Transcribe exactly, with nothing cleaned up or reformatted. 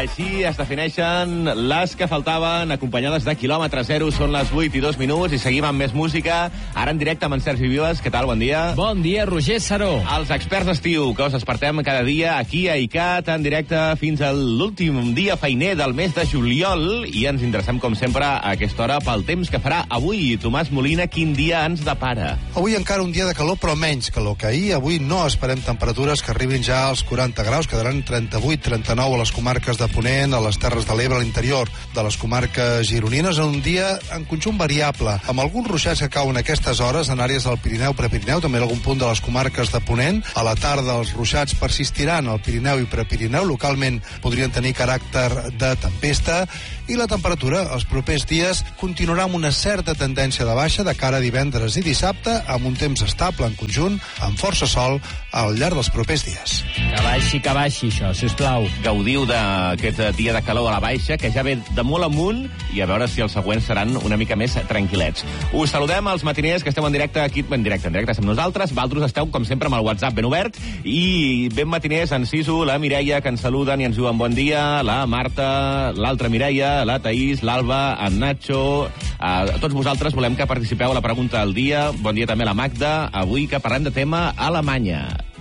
així es defineixen les que faltaven, acompanyades de quilòmetre zero. Són les vuit i dos minuts i seguim amb més música. Ara en directe amb en Sergi Vives. Què tal? Bon dia. Bon dia, Roger Saró. Els experts d'estiu, que us despertem cada dia aquí a ICAT, en directe fins a l'últim dia feiner del mes de juliol, i ens interessem, com sempre, a aquesta hora pel temps que farà avui. Tomàs Molina, quin dia ens depara? Avui encara un dia de calor, però menys calor que ahir. Avui no esperem temperatures que arribin ja als quaranta graus, quedaran trenta-vuit trenta-nou a les comarques de Ponent, a les Terres de l'Ebre, a l'interior de les comarques gironines, en un dia en conjunt variable, amb alguns ruixats que cauen a aquestes hores en àrees del Pirineu, Prepirineu, també en algun punt de les comarques de Ponent. A la tarda els ruixats persistiran al Pirineu i Prepirineu, localment podrien tenir caràcter de tempesta, i la temperatura els propers dies continuarà amb una certa tendència de baixa de cara a divendres i dissabte, amb un temps estable en conjunt, amb força sol al llarg dels propers dies. Que baixi, que baixi, això, sisplau. Gaudiu d'aquest dia de calor a la baixa, que ja ve de molt amunt, i a veure si els següents seran una mica més tranquil·lets. Us saludem als matiners que esteu en directe aquí, en directe, en directe amb nosaltres. Vosaltres esteu, com sempre, amb el WhatsApp ben obert, i ben matiners en Sisu, la Mireia, que ens saluden i ens diuen bon dia, la Marta, l'altra Mireia, la Taís, l'Alba, en Nacho. A tots vosaltres volem que participeu a la pregunta del dia. Bon dia també a la Magda. Avui que parlem de tema Alemanya.